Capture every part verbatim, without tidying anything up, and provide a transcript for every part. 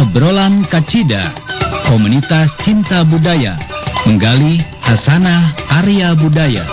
Obrolan Kacida, komunitas cinta budaya, menggali hasanah Arya budaya.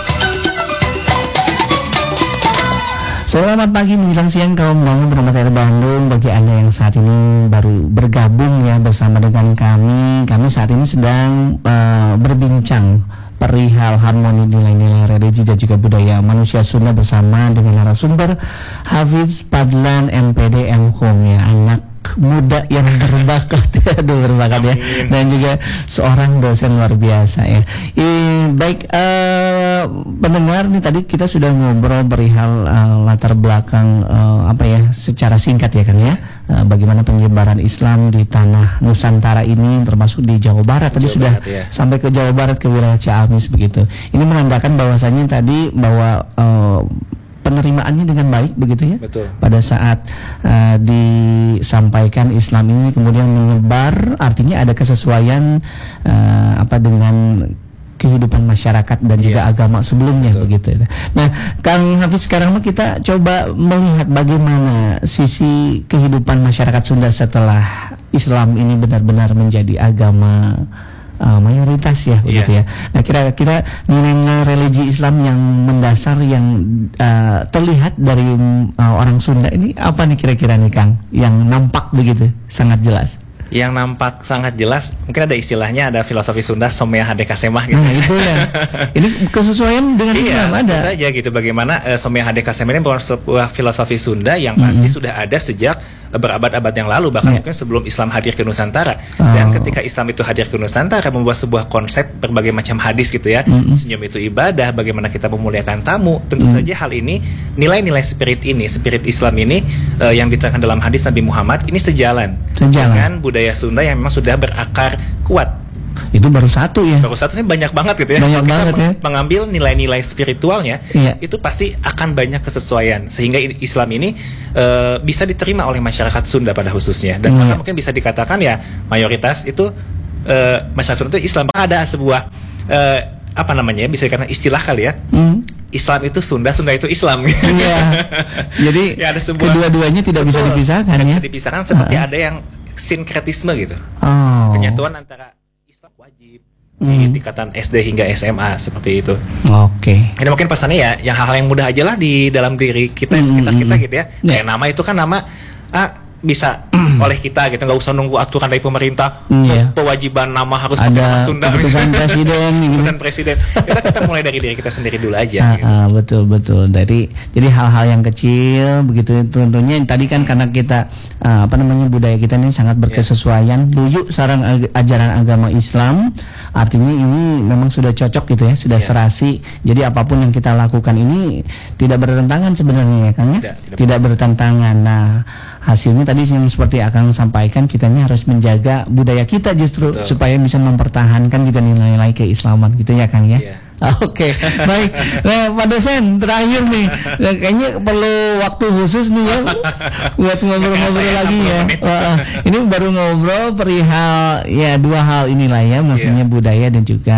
Selamat pagi menjelang siang kaum bangun bernama saya Bandung. Bagi Anda yang saat ini baru bergabung ya bersama dengan kami, kami saat ini sedang uh, berbincang perihal harmoni nilai-nilai religi dan juga budaya manusia Sunda bersama dengan narasumber Hafiz Fadlan M P D M Hum ya, anak muda yang berbakat ya, aduh berbakat ya, dan juga seorang dosen luar biasa ya. I, baik uh, pendengar nih, tadi kita sudah ngobrol perihal uh, latar belakang uh, apa ya secara singkat ya kan ya, uh, bagaimana penyebaran Islam di tanah Nusantara ini termasuk di Jawa Barat tadi Jawa sudah Barat, ya. Sampai ke Jawa Barat ke wilayah Ciamis begitu. Ini menandakan bahwasanya tadi bahwa uh, penerimaannya dengan baik begitu ya. Betul. Pada saat uh, disampaikan Islam ini kemudian menyebar, artinya ada kesesuaian uh, apa dengan kehidupan masyarakat dan yeah. juga agama sebelumnya. Betul. Begitu. Nah, Kang Hafiz, sekarang kita coba melihat bagaimana sisi kehidupan masyarakat Sunda setelah Islam ini benar-benar menjadi agama Uh, mayoritas ya, begitu yeah. ya. Nah, kira-kira nilai-nilai religi Islam yang mendasar yang uh, terlihat dari uh, orang Sunda ini apa nih kira-kira nih Kang, yang nampak begitu sangat jelas? Yang nampak sangat jelas, mungkin ada istilahnya, ada filosofi Sunda Somea Hadeka Semah gitu. Nah, itu ya. Ini kesesuaian dengan iya, Islam ada. Iya, saja gitu. Bagaimana uh, Somea Hadeka Semah ini merupakan sebuah filosofi Sunda yang pasti mm-hmm. sudah ada sejak berabad-abad yang lalu, bahkan yeah. mungkin sebelum Islam hadir ke Nusantara. Oh. Dan ketika Islam itu hadir ke Nusantara, membuat sebuah konsep berbagai macam hadis gitu ya. Mm-hmm. Senyum itu ibadah, bagaimana kita memuliakan tamu. Tentu mm-hmm. saja hal ini, nilai-nilai spirit ini, spirit Islam ini uh, yang diterangkan dalam hadis Nabi Muhammad ini sejalan, sejalan dengan budaya Sunda yang memang sudah berakar kuat. Itu baru satu ya. Baru satu sih banyak banget gitu ya. Banyak Kita banget ya. Mengambil nilai-nilai spiritualnya, iya. itu pasti akan banyak kesesuaian sehingga Islam ini uh, bisa diterima oleh masyarakat Sunda pada khususnya. Dan iya. mungkin bisa dikatakan ya mayoritas itu uh, masyarakat Sunda itu Islam. Ada sebuah uh, apa namanya? Bisa dikatakan istilah kali ya. Mm. Islam itu Sunda, Sunda itu Islam. Iya. Jadi ya, ada sebuah, kedua-duanya tidak bisa dipisahkan ya. Bisa dipisahkan seperti uh. ada yang sinkretisme gitu. Oh. Penyatuan antara Islam wajib di hmm. tingkatan S D hingga S M A seperti itu. Oke. Okay. Ini mungkin pesannya ya, yang hal-hal yang mudah aja lah di dalam diri kita, hmm. sekitar kita gitu ya. Yeah. Kayak nama itu kan nama ah, bisa oleh kita gitu, nggak usah nunggu aturan dari pemerintah. Yeah. Kewajiban nama harus pakai nama Sunda. Keputusan presiden, keputusan presiden. Kita kita mulai dari diri kita sendiri dulu aja. Ah, gitu. ah, betul betul. Dari jadi hal-hal yang kecil begitu tentunya tadi kan karena kita uh, apa namanya budaya kita ini sangat berkesesuaian. Luyu sarang ag- ajaran agama Islam, artinya ini memang sudah cocok gitu ya, sudah yeah. serasi. Jadi apapun yang kita lakukan ini tidak bertentangan sebenarnya ya Kang ya. Tidak, tidak, tidak bertentangan. Nah, hasilnya tadi yang seperti Akang sampaikan, kitanya harus menjaga budaya kita justru. Betul. Supaya bisa mempertahankan juga nilai-nilai keislaman gitu ya Kang ya. Yeah. Oke, okay. Baik. Nah, Pak dosen terakhir nih, nah, kayaknya perlu waktu khusus nih ya buat ngobrol-ngobrol lagi ya. Wah, ini baru ngobrol perihal ya dua hal inilah ya, maksudnya yeah. budaya dan juga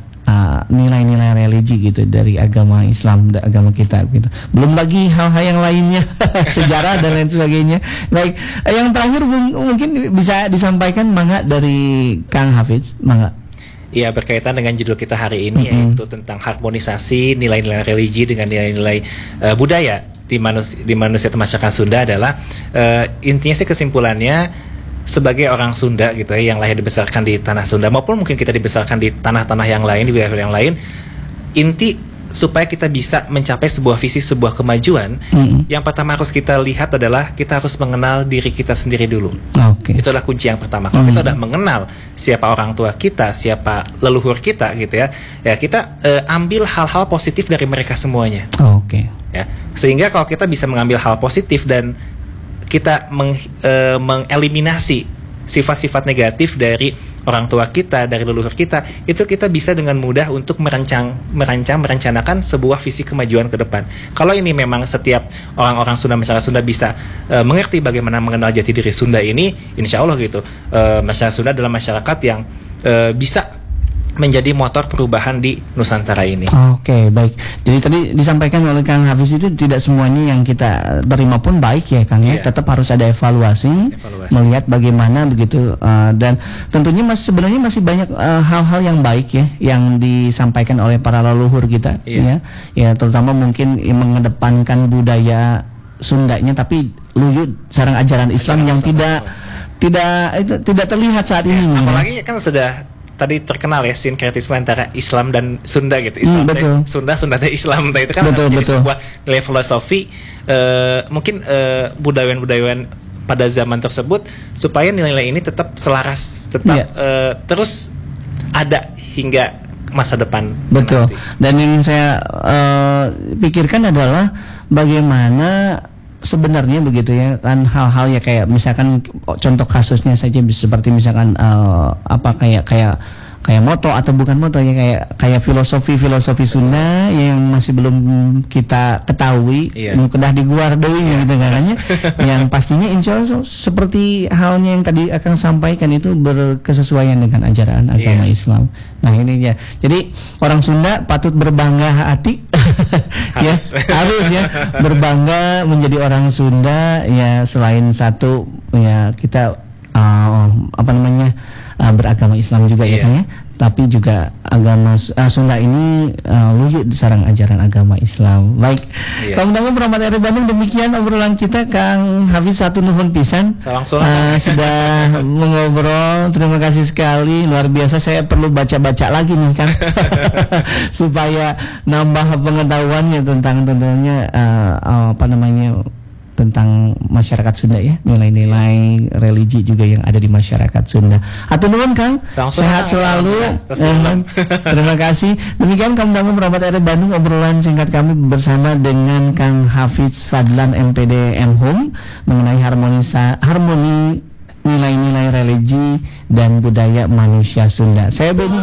Uh, nilai-nilai religi gitu dari agama Islam, agama kita gitu. Belum lagi hal-hal yang lainnya, sejarah dan lain sebagainya. Baik, yang terakhir mungkin bisa disampaikan mangga dari Kang Hafiz, mangga. Iya, berkaitan dengan judul kita hari ini, mm-hmm. yaitu tentang harmonisasi nilai-nilai religi dengan nilai-nilai uh, budaya di manusia di manusia masyarakat Sunda adalah uh, intinya sih kesimpulannya, sebagai orang Sunda gitu ya, yang lahir dibesarkan di tanah Sunda maupun mungkin kita dibesarkan di tanah-tanah yang lain, di wilayah yang lain, inti supaya kita bisa mencapai sebuah visi, sebuah kemajuan, mm-hmm. yang pertama harus kita lihat adalah kita harus mengenal diri kita sendiri dulu. Okay. Itu adalah kunci yang pertama. Kalau mm-hmm. kita sudah mengenal siapa orang tua kita, siapa leluhur kita gitu ya, ya kita uh, ambil hal-hal positif dari mereka semuanya. Oh, Oke. Okay. Ya, sehingga kalau kita bisa mengambil hal positif dan kita meng, e, mengeliminasi sifat-sifat negatif dari orang tua kita, dari leluhur kita, itu kita bisa dengan mudah untuk merancang, merancang, merencanakan sebuah visi kemajuan ke depan. Kalau ini memang setiap orang-orang Sunda, masyarakat Sunda bisa e, mengerti bagaimana mengenal jati diri Sunda ini, insya Allah gitu, e, masyarakat Sunda adalah masyarakat yang e, bisa menjadi motor perubahan di Nusantara ini. Oke, baik. Jadi tadi disampaikan oleh Kang Hafiz itu tidak semuanya yang kita terima pun baik ya, Kang ya. Iya. Tetap harus ada evaluasi, Evaluasi. melihat bagaimana begitu uh, dan tentunya masih sebenarnya masih banyak uh, hal-hal yang baik ya yang disampaikan oleh para leluhur kita Iya. ya. Ya, terutama mungkin ya, mengedepankan budaya Sundanya tapi luyut sarang ajaran Islam Ajaran yang Islam, tidak tidak itu tidak terlihat saat ini. Ya, nih, apalagi kan sudah tadi terkenal ya sinkretisme antara Islam dan Sunda gitu. Islam Hmm, teh betul. Sunda, Sunda teh Islam teh itu kan Betul, menjadi betul. sebuah nilai filosofi eh, mungkin eh, budayawan-budayawan pada zaman tersebut supaya nilai-nilai ini tetap selaras, tetap Iya. eh, terus ada hingga masa depan. Betul. nanti. Dan yang saya eh, pikirkan adalah bagaimana sebenarnya begitu ya kan hal-hal ya kayak misalkan contoh kasusnya saja seperti misalkan eh, apa kayak kayak kayak moto atau bukan moto ya kayak kayak filosofi filosofi Sunda yang masih belum kita ketahui, Iya. nu kedah diguar deui gitu kan ya. Yang pastinya insya Allah seperti halnya yang tadi akan sampaikan itu berkesesuaian dengan ajaran agama Iya. Islam. Nah ini ya. Jadi orang Sunda patut berbangga hati, ya Harus. harus ya berbangga menjadi orang Sunda ya selain satu ya kita uh, apa namanya uh, beragama Islam juga ya Iya. Kang ya. Tapi juga agama uh, Sunda ini uh, luyut di sarang ajaran agama Islam. Baik, Iya. Kang Dangu Rahmat R Bandung, demikian obrolan kita. Kang Hafiz satu nuhun pisan Langsung. uh, sudah mengobrol. Terima kasih sekali, luar biasa. Saya perlu baca-baca lagi nih Kang supaya nambah pengetahuannya tentang tentunya uh, uh, apa namanya tentang masyarakat Sunda ya, nilai-nilai religi juga yang ada di masyarakat Sunda. Atur nuhun Kang, Langsung, sehat Kang. selalu. Terus Eh, terang. Terima kasih. Demikian Kang Dangu Rahmat R Bandung, obrolan singkat kami bersama dengan Kang Hafiz Fadlan M P D M Hum mengenai harmonisa harmoni nilai-nilai religi dan budaya manusia Sunda. Saya Beni